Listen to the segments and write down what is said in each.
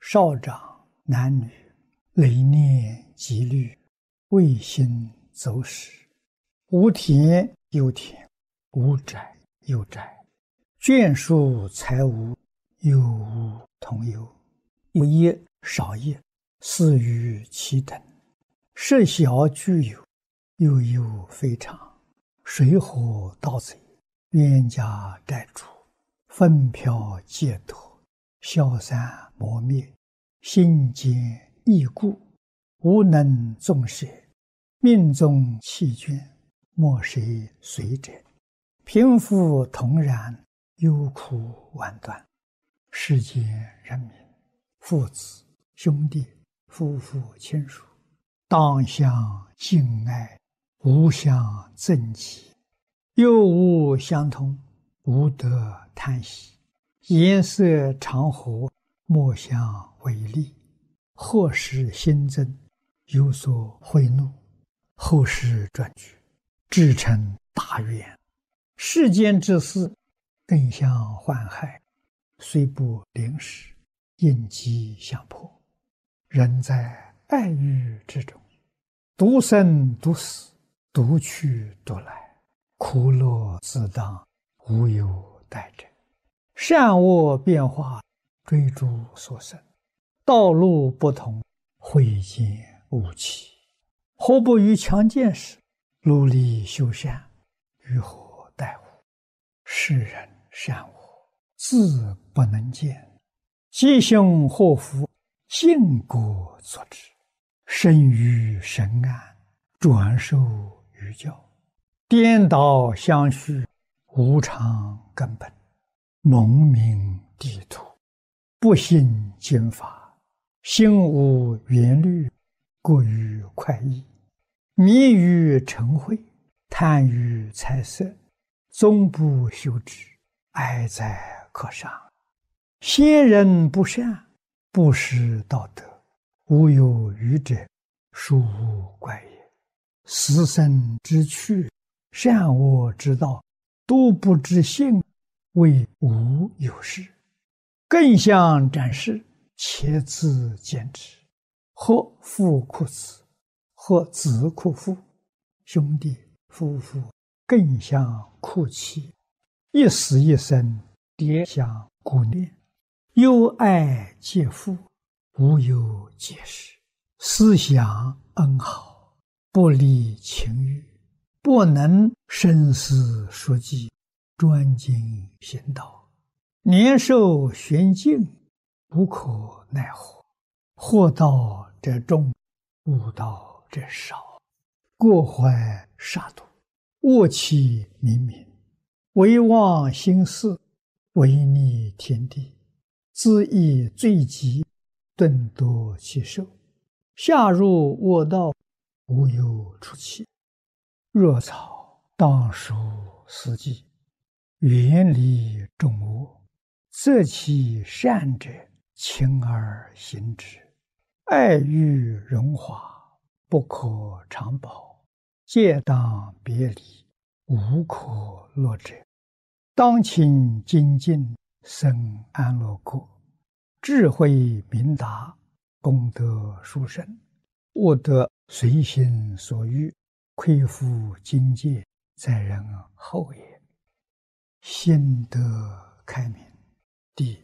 少长男女，累念积虑，未心走始。无田有田，无宅有宅，眷属财物，有无同有。有业少业，似于其等。设小具有，又有非常。水火盗贼，冤家债主，纷飘借夺，消散磨灭，心坚易固，无能纵舍，命中弃捐，莫谁随者。贫富同然，忧苦万端。世间人民，父子兄弟，夫妇亲属，当相敬爱，无相憎忌，又无相通，无得贪喜。颜色常和，莫相违逆。或使新增，有所贿赂，后世转举，至成大怨。世间之事，更相患害，虽不临时，应机相迫。人在爱欲之中，独生独死，独去独来，苦乐自当，无有待者。善恶变化，追逐所生，道路不同，慧见无期。何不于强健时，努力修善，于何待乎？世人善恶，自不能见，吉凶祸福，尽果作之。生于神安，转受于教。颠倒相续，无常根本。蒙明地土，不信经法，心无缘虑，过于快意。迷于嗔恚，贪于财色，终不修之，哀哉可伤。先人不善，不识道德，无有余者，殊无怪也。死生之趣，善恶之道，都不知性，谓无有事。更相展示，且自见之。或父哭子，或子哭父，兄弟夫妇更相哭泣，一死一生，迭相顾念。忧爱皆父，无有解释。思想恩好，不离情欲，不能深思熟记，专精行道。年寿玄静，无可奈何。祸道者众，悟道者少。过怀杀戮，恶气冥冥，唯忘心事，违逆天地，自益罪极，顿夺其寿。下入恶道，无有出期。若草当属四季，远离众恶，择其善者，勤而行之。爱欲荣华，不可长保，戒当别离，无可乐者。当勤精进，生安乐国。智慧明达，功德殊胜，悟得随心所欲，亏负境界，在人后也。心得开明。第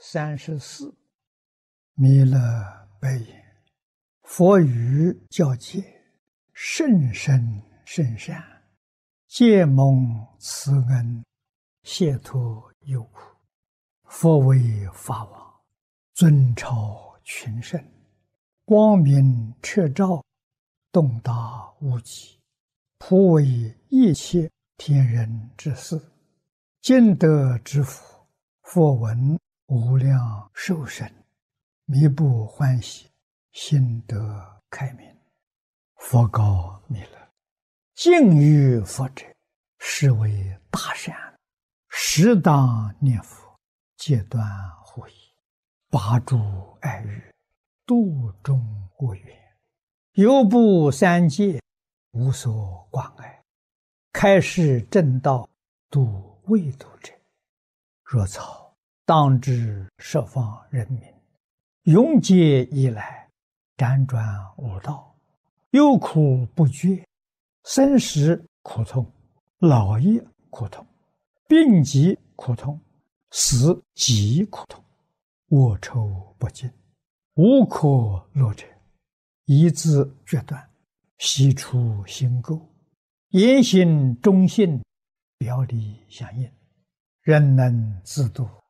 34。弥勒白言：佛语教戒，甚深甚善，皆蒙慈恩，解脱忧苦。佛为法王，尊超群圣，光明彻照，洞达无极，普为一切天人之事。今得之福，佛闻无量寿生，弥不欢喜，心得开明。佛告弥勒：敬于佛者，是为大善，适当念佛，戒断护疑，拔诸爱欲，度众恶缘，犹不三界，无所关爱，开示正道，度未度者。若草当知十方人民， 永劫以来，辗转无道，忧苦不绝，生时苦痛，老也苦痛，病疾苦痛，死极苦痛，卧愁不尽，无可乐者，一字决断，悉出心垢，言行忠信，表里相应，人能自度，